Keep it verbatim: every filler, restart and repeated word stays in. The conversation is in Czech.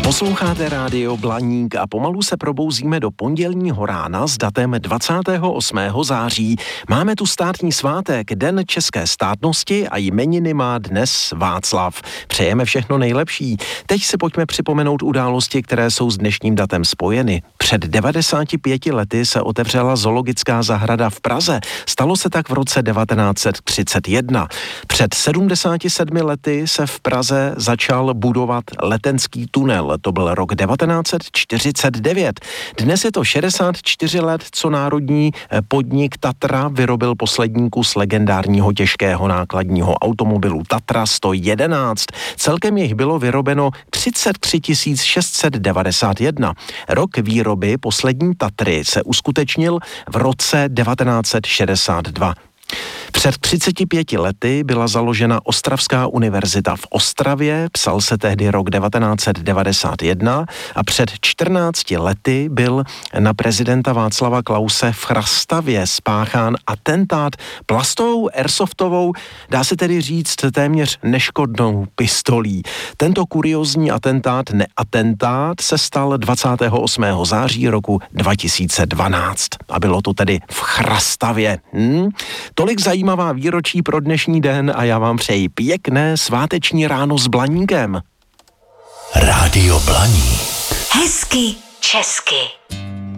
Posloucháte rádio Blaník a pomalu se probouzíme do pondělního rána s datem dvacátého osmého září. Máme tu státní svátek, Den české státnosti a jmeniny má dnes Václav. Přejeme všechno nejlepší. Teď si pojďme připomenout události, které jsou s dnešním datem spojeny. Před devadesáti pěti lety se otevřela zoologická zahrada v Praze. Stalo se tak v roce devatenáct set třicet jedna. Před sedmdesáti sedmi lety se v Praze začal budovat letenský tunel. To byl rok devatenáct set čtyřicet devět. Dnes je to šedesát čtyři let, co národní podnik Tatra vyrobil poslední kus legendárního těžkého nákladního automobilu Tatra sto jedenáct. Celkem jich bylo vyrobeno třicet tři tisíc šest set devadesát jedna. Rok výroby poslední Tatry se uskutečnil v roce devatenáct set šedesát dva. Před třiceti pěti lety byla založena Ostravská univerzita v Ostravě, psal se tehdy rok devatenáct set devadesát jedna a před čtrnácti lety byl na prezidenta Václava Klause v Chrastavě spáchán atentát plastovou airsoftovou, dá se tedy říct téměř neškodnou pistolí. Tento kuriózní atentát, neatentát, se stal dvacátého osmého září roku dva tisíce dvanáct a bylo to tedy v Chrastavě. Hm? Tolik zajímavá výročí pro dnešní den a já vám přeji pěkné sváteční ráno s Blaníkem. Rádio Blaník. Hezky česky.